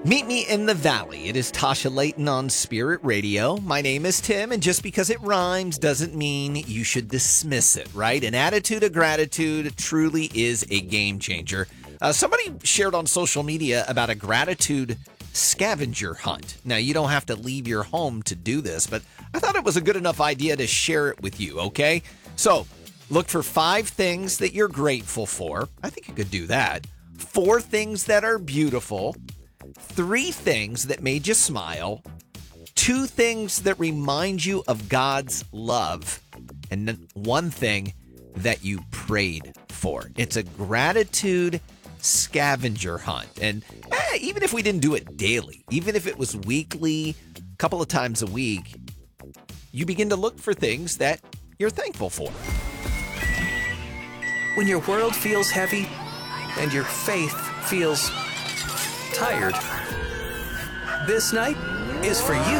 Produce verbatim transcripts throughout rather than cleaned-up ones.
Meet me in the valley. It is Tasha Layton on Spirit Radio. My name is Tim, and just because it rhymes doesn't mean you should dismiss it, right? An attitude of gratitude truly is a game changer. Uh, somebody shared on social media about a gratitude scavenger hunt. Now, you don't have to leave your home to do this, but I thought it was a good enough idea to share it with you, okay? So, look for five things that you're grateful for. I think you could do that. Four things that are beautiful. Three things that made you smile, two things that remind you of God's love, and then one thing that you prayed for. It's a gratitude scavenger hunt. And eh, even if we didn't do it daily, even if it was weekly, a couple of times a week, you begin to look for things that you're thankful for. When your world feels heavy and your faith feels tired, this night is for you.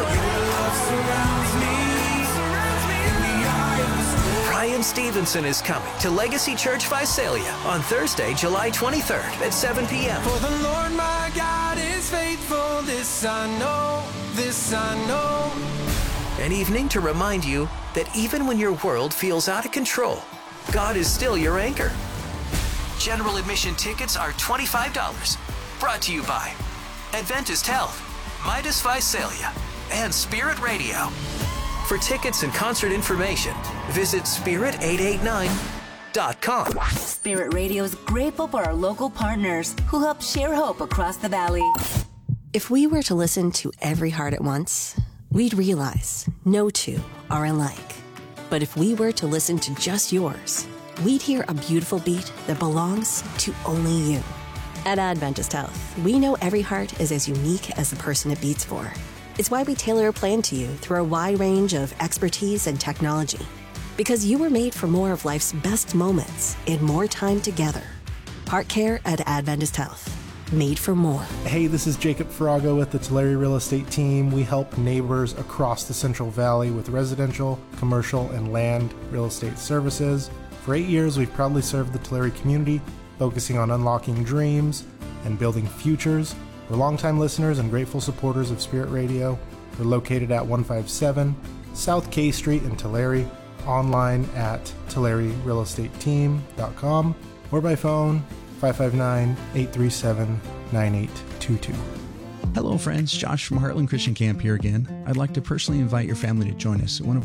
Brian Stevenson is coming to Legacy Church Visalia on Thursday, July twenty-third at seven p.m. For the Lord my God is faithful, this I know, this I know. An evening to remind you that even when your world feels out of control, God is still your anchor. General admission tickets are twenty-five dollars. Brought to you by Adventist Health, Midas Visalia, and Spirit Radio. For tickets and concert information, visit spirit eight eight nine dot com. Spirit Radio is grateful for our local partners who help share hope across the valley. If we were to listen to every heart at once, we'd realize no two are alike. But if we were to listen to just yours, we'd hear a beautiful beat that belongs to only you. At Adventist Health, we know every heart is as unique as the person it beats for. It's why we tailor a plan to you through a wide range of expertise and technology. Because you were made for more of life's best moments and more time together. Heart care at Adventist Health. Made for more. Hey, this is Jacob Farago with the Tulare Real Estate Team. We help neighbors across the Central Valley with residential, commercial, and land real estate services. For eight years, we've proudly served the Tulare community, focusing on unlocking dreams and building futures. We're longtime listeners and grateful supporters of Spirit Radio. We're located at one fifty-seven South K Street in Tulare, online at tulare real estate team dot com, or by phone five five nine, eight three seven, nine eight two two. Hello friends, Josh from Heartland Christian Camp here again. I'd like to personally invite your family to join us at one of